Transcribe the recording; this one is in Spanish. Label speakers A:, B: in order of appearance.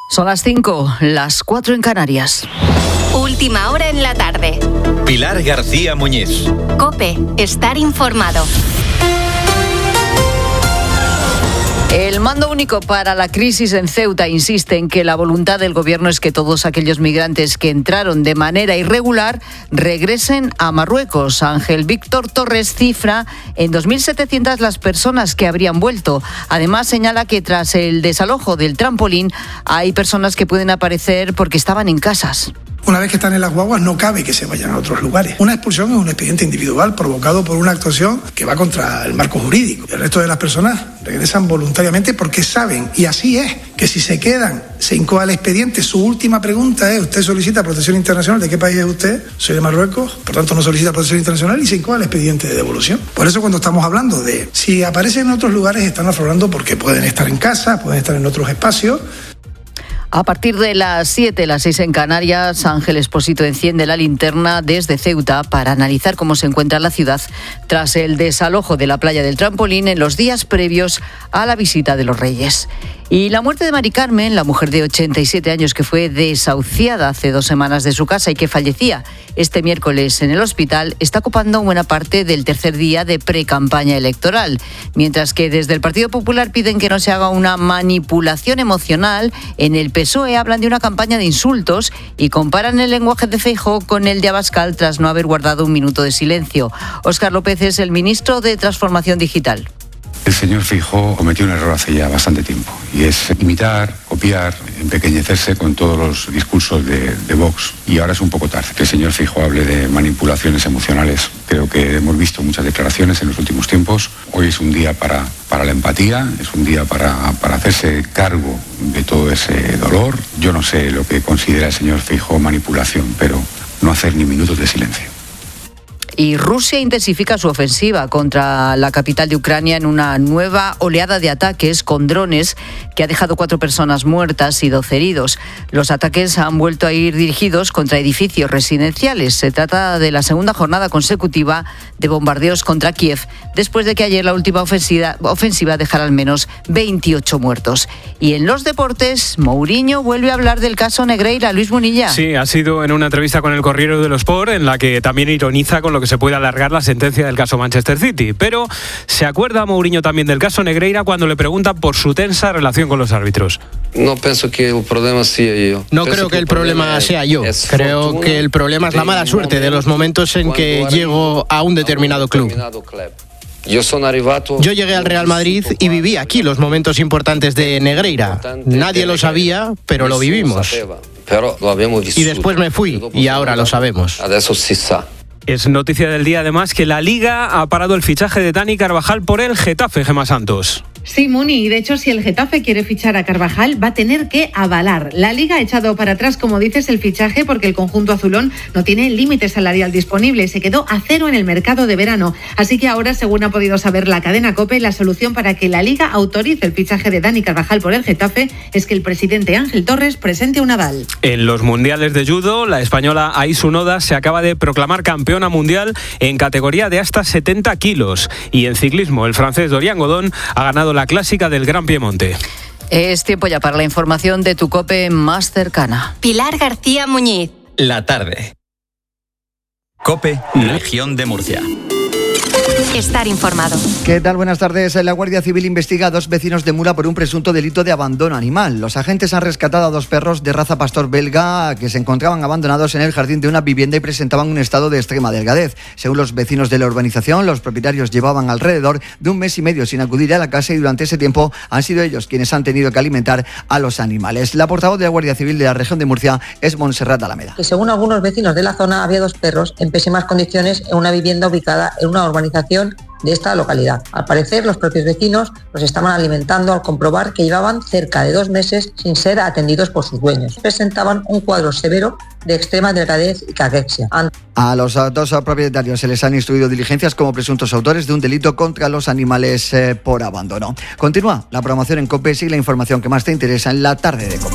A: Son las 5, las 4 en Canarias.
B: Última hora en la tarde.
C: Pilar García Muñiz.
B: COPE, estar informado.
A: El Mando Único para la Crisis en Ceuta insiste en que la voluntad del gobierno es que todos aquellos migrantes que entraron de manera irregular regresen a Marruecos. Ángel Víctor Torres cifra en 2.700 las personas que habrían vuelto. Además, señala que tras el desalojo del trampolín hay personas que pueden aparecer porque estaban en casas.
D: Una vez que están en las guaguas no cabe que se vayan a otros lugares. Una expulsión es un expediente individual provocado por una actuación que va contra el marco jurídico. El resto de las personas regresan voluntariamente porque saben, y así es, que si se quedan, se incoa el expediente. Su última pregunta es: ¿usted solicita protección internacional? ¿De qué país es usted? Soy de Marruecos, por tanto no solicita protección internacional, y se incoa el expediente de devolución. Por eso cuando estamos hablando de si aparecen en otros lugares, están aflorando porque pueden estar en casa, pueden estar en otros espacios.
A: A partir de las 7, las 6 en Canarias, Ángel Expósito enciende la linterna desde Ceuta para analizar cómo se encuentra la ciudad tras el desalojo de la playa del Trampolín en los días previos a la visita de los Reyes. Y la muerte de Mari Carmen, la mujer de 87 años que fue desahuciada hace 2 semanas de su casa y que fallecía este miércoles en el hospital, está ocupando buena parte del tercer día de precampaña electoral. Mientras que desde el Partido Popular piden que no se haga una manipulación emocional, en el PSOE hablan de una campaña de insultos y comparan el lenguaje de Feijóo con el de Abascal tras no haber guardado un minuto de silencio. Óscar López es el ministro de Transformación Digital.
E: El señor Feijóo cometió un error hace ya bastante tiempo, y es imitar, copiar, empequeñecerse con todos los discursos de Vox. Y ahora es un poco tarde que el señor Feijóo hable de manipulaciones emocionales. Creo que hemos visto muchas declaraciones en los últimos tiempos. Hoy es un día para la empatía, es un día para hacerse cargo de todo ese dolor. Yo no sé lo que considera el señor Feijóo manipulación, pero no hacer ni minutos de silencio.
A: Y Rusia intensifica su ofensiva contra la capital de Ucrania en una nueva oleada de ataques con drones que ha dejado 4 personas muertas y 12 heridos. Los ataques han vuelto a ir dirigidos contra edificios residenciales. Se trata de la segunda jornada consecutiva de bombardeos contra Kiev, después de que ayer la última ofensiva dejara al menos 28 muertos. Y en los deportes, Mourinho vuelve a hablar del caso Negreira. Luis Munilla.
F: Sí, ha sido en una entrevista con el Corriere dello Sport, en la que también ironiza con lo que se puede alargar la sentencia del caso Manchester City. Pero se acuerda Mourinho también del caso Negreira cuando le preguntan por su tensa relación con los árbitros.
G: No pienso que el problema sea yo.
H: No creo que el problema sea yo. Creo que el problema es la mala suerte de los momentos en que llego a un determinado club. Yo llegué al Real Madrid y viví aquí los momentos importantes de Negreira. Nadie lo sabía, pero lo vivimos. Y después me fui, y ahora lo sabemos.
F: Es noticia del día, además, que la Liga ha parado el fichaje de Dani Carvajal por el Getafe, Gemma Santos.
I: Sí, Muni, y de hecho si el Getafe quiere fichar a Carvajal va a tener que avalar. La Liga ha echado para atrás, como dices, el fichaje porque el conjunto azulón no tiene límite salarial disponible, se quedó a 0 en el mercado de verano. Así que ahora, según ha podido saber la cadena COPE, la solución para que la Liga autorice el fichaje de Dani Carvajal por el Getafe es que el presidente Ángel Torres presente un aval.
F: En los mundiales de judo, la española Aisu Noda se acaba de proclamar campeona mundial en categoría de hasta 70 kilos. Y en ciclismo, el francés Dorian Godón ha ganado la clásica del Gran Piemonte.
A: Es tiempo ya para la información de tu COPE más cercana.
B: Pilar García Muñiz.
C: La tarde. COPE, Región de Murcia.
B: Estar informado.
J: ¿Qué tal? Buenas tardes. La Guardia Civil investiga a 2 vecinos de Mura por un presunto delito de abandono animal. Los agentes han rescatado a 2 perros de raza pastor belga que se encontraban abandonados en el jardín de una vivienda y presentaban un estado de extrema delgadez. Según los vecinos de la urbanización, los propietarios llevaban alrededor de 1 mes y medio sin acudir a la casa y durante ese tiempo han sido ellos quienes han tenido que alimentar a los animales. La portavoz de la Guardia Civil de la Región de Murcia es Montserrat Alameda.
K: Que según algunos vecinos de la zona había 2 perros en pésimas condiciones en una vivienda ubicada en una urbanización de esta localidad. Al parecer, los propios vecinos los estaban alimentando al comprobar que llevaban cerca de 2 meses sin ser atendidos por sus dueños. Presentaban un cuadro severo de extrema delgadez y caquexia.
J: A los 2 propietarios se les han instruido diligencias como presuntos autores de un delito contra los animales por abandono. Continúa la promoción en COPE y la información que más te interesa en la tarde de COPE.